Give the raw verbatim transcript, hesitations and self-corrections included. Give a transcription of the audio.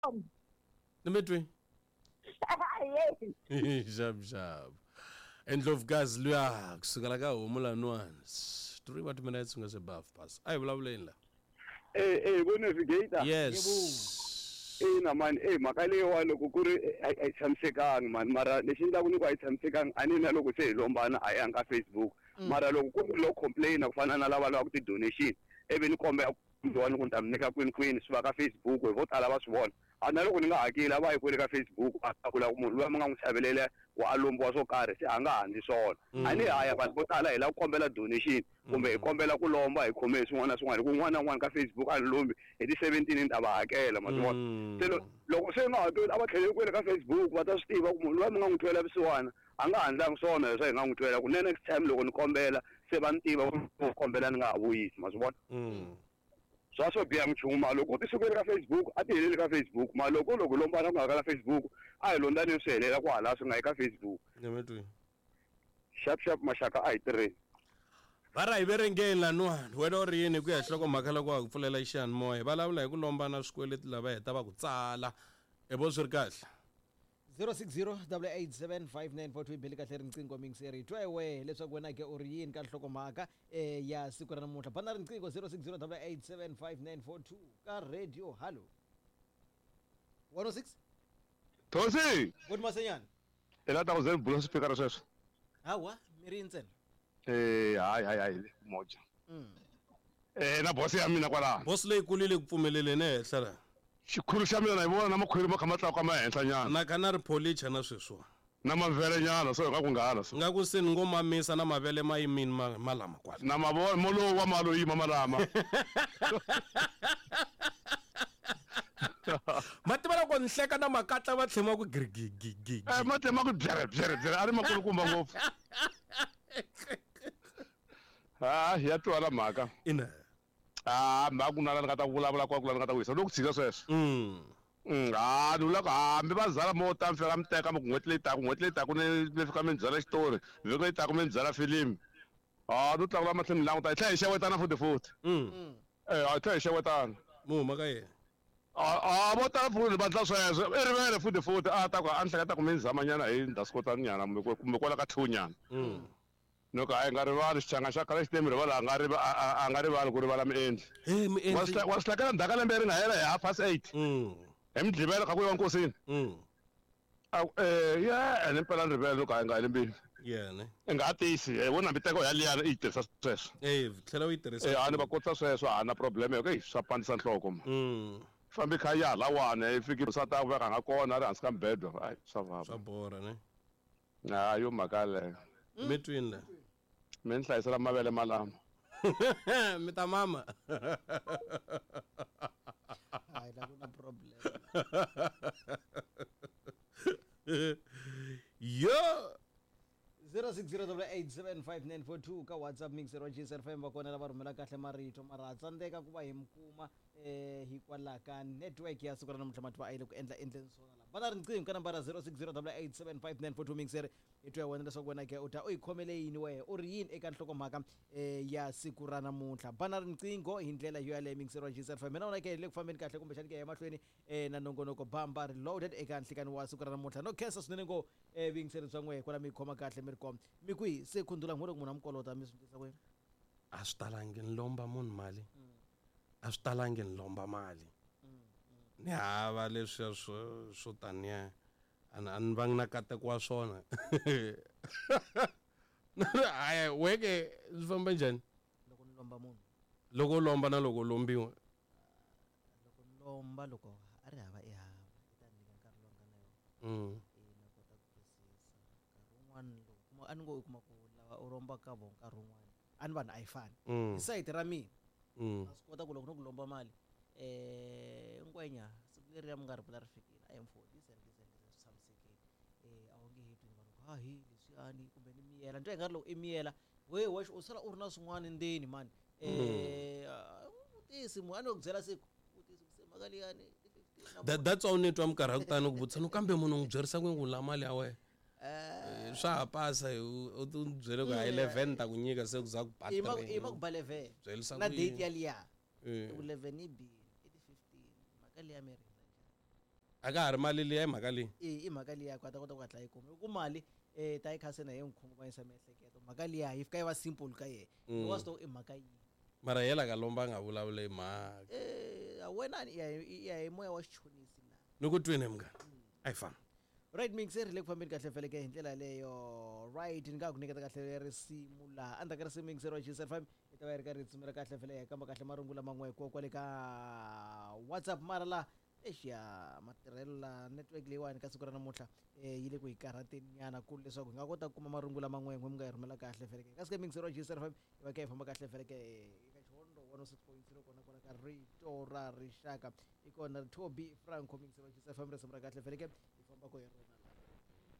Nimetwe. Yes. Jab jab. Endlovukazi luya kusukela ka Humulani. three what minutes ngase buff pass. Ayi vulavuleni la. Eh eh ku navigator. Yes. Eh na man eh mhaka leyiwa loko ku ri a yi tshamisekangi mani mara lexi endlaku ni ku a yi tshamisekangi a ni na loko se hi lombana a ya ka Facebook mara loko ku ri lo complain ku fana na lava lava ku ti donation ivi ni kombela ku vona ku ni ta mi nyika kwini kwini swi va ka Facebook vo tala va swi vona a na loko ni nga hakeli a va yi kwele ka Facebook a ta vula ku munhu loyi mi nga n'wi xavelele wa a lombiwa swo karhi se a nga handli swona a ni haya vanhu vo tala hi lava ku kombela donation kumbe hi kombela ku lomba hi khome hi swin'wana na swin'wana ku n'wana na n'wana ka Facebook a ni lombi hi ti seventeen ni ta va hakela ma swi vona se loko se nga hakeli a va tlheleli kwele ka Facebook va ta swi tiva ku munhu loyi mi nga n'wi twela vusiwana a nga handlangi swona leswi hi nga n'wi twela ku ne next time loko ni kombela se va ni tiva ku kombela ni nga ha vuyisi ma swi vona swa swo biha nchumu loko u ti sukeli ka Facebook a ti heleli ka Facebook ma loko loko lombana ku nga ka Facebook a hi londani swi helela ku hala swi nga yi ka Facebook Nimetwe. sharp sharp mashaka a hi tirheni Bara hi verengeni lanwani wena u ri yini ku ya hloko mhaka loko wa ku pfulela xiyanimoya vulavula hi ku lombana swikweleti lava heta va ku tsala e vo swi ri kahle zero six zero eight eight seven five nine four two bili kahle riqingho mingiseri twa we leswaku wena ke u ri yini ka nhlokomhaka eh ya siku ra namuntlha bana riqingho zero six zero eight eight seven five nine four two ka radio hallo one oh six Thosi good masenyana ela ta kuze bulo speaker sweswo hawa miri ntsena eh hayi hayi hayi moja mm eh na boss ya mina kwala boss leyi kulile ku pfumeleleni ehenhla la xikhulu xa mina na yivona na makhwiri ma khama tlawa ka ma henhla nyana na kana ri policha na sweswo na mavele nyana so nga ku nghala so nga ku se ni ngo mamisa na mavele ma yimini ma malama kwala na mavona molo wa malo yima malama mativa loko ni hleka na makatla va tlhema ku girigigigi eh mate ma ku byere byere byere ari makulu kumba ngopfu ah ya twala mhaka ina ah ma ku nala ni nga ta vulavula kwa kula ni nga ta wisa loko tshika sweswo mm mm ah ni vula ku hambi va zala mo ta mfika mi teka n'hweti leyi taka n'hweti leyi taka ni ni fika mi byela xitori vhiki leyi taka mi byela filimi ah no tlakula mahlweni ni languta hi tlhela hi xewetana futhi futhi mm eh hi tlhela hi xewetana mu maka ye ah vo tala futhi va tla sweswo i rivele futhi futhi a ta ku a ni hleketa ku mi ni zamanyana hi ndhasikotani nyana kumbe kwala ka two nyana mm no ka a hi nga rivali xichanga xa khale xi te mi rivala a nga riva a nga rivali ku rivala miendli he mi wa swi wa swi hlekela ndhaka lembe ri nga hela hi half past eight mm hi mi dlivela ka ku yiwa nkosini mm eh ya ene mpela ni rivele loko a hi nga heli mbili yeah ne i nga tisi hi vona miteko ya liyana i yi tirhisa sweswo eh tlhela u yi eh tirhisa a ni va kotisa sweswo a na problem yo ke swa pandisa nhloko ma mm fambi kha ya lawana i fikile sa ta ku va nga kona ri hansi ka mbedwa ai swa swa vava bora ne ha yo mhaka leyo metwini la mi ni hlayisela mavele malama mi ta mama hayi la kuna problem yo zero six zero eight eight seven five nine four two ka WhatsApp mixer wa G S R F M va kona lava rhumela kahle marito mara tsandzeka ku va hi mukuma eh hikwalaho ka network ya siku ra namuntlha mativa a yi le ku endla endleni swona la bana riqingho ka nambara zero six zero eight eight seven five nine four two mixer i twa wena leswaku wena ke u ta u yi khomele yini wehe u ri yini eka nhlokomhaka eh ya siku ra namuntlha bana riqingho hi ndlela yo yaleyo mixer wa G S R F M mina wona ke hi le ku fambeni kahle kumbe xani ke emahlweni eh na nongonoko bamba reloaded eka nhlikani wa siku ra namuntlha no khensa swinene ngo eh vingiseri bya n'we kwala mi khoma kahle mi ri koma mi kwihi se khundula n'we loko munhu a mi kolota mi swi endlisa kwena a swi talangi ni lomba munhu mali a swi talangi ni lomba mali ni hava leswiya swo swo taniya a ni va na kateko wa swona haya weke swi famba njhani loko ni lomba munhu loko u lomba na loko u lombiwa loko ni lomba loko a ri hava i hava i ta nyika nkarhi lowu nga na yona mm na kota ku twisisa nkarhi wun'wani loko kuma a ni ngo u kuma ku lava u lomba ka vo nkarhi wun'wani a ni vanhu a yi fani mm hi sayiti ra mina mm a swi kota ku loko ni ku lomba mali eh ngwenya siku leri ya mi nga ri vula ri fikile a yi mfodisa endlisa endlisa swi tshamisekile eh a wu nge hetwi vanhu ku ha hi leswiyani kumbe ni miyela ni twa hi nga ri loko i miyela we wexe u sala u ri na swin'wana ndzeni mani eh vutisi mu a ni ku byela siku vutisi ku se mhaka liyani that that's all ni twa minkarhi ya ku tani ku vutisa kambe munhu n'wi byerisa ku n'wi la mali ya wena eh swa ha pasa u tu byele ku ha eleven ta ku nyika se ku za ku i ma i ma ku ba eleven byelisa na date ya liya eh ku eleven i bi i fifteen mhaka liya mi ri a ka ha ri mali liya hi mhaka leyi i mhaka liya ku a ta kota ku hatla yi kuma ku mali eh ta yi khasena hi nkhunguvanyisa miehleketo mhaka liya yi fika yi va simple ka yena wa swi i mhaka yini mara yela ka lomba a nga vulavuli hi mhaka eh wena ya ya hi moya wa xichonisi la ni ku twini munghana a hi famba right mix ri le ku fambeni kahle feleke hi ndlela leyo right ni nga ku nyiketa kahle risimu laha a ndzhaku ka risimu mix ro G S F M yi ta va yi ri karhi tsumela kahle fele hi kamba kahle marungulo man'we ko kwale ka WhatsApp mara la exiya matirhelo la network leyiwani ka siku ra namuntlha yi le ku hi karhateni nyana ku leswaku hi nga kota ku kuma marungulo man'we n'we mi nga yi rhumela kahle feleke kasi ka mix ro G S F M yi va ka yi famba kahle feleke eka Chondo one oh six point zero kona kona ka rito ra rixaka i kona Toby Franco mix ro G S F M risimu ra kahle feleke yi famba ko hi rona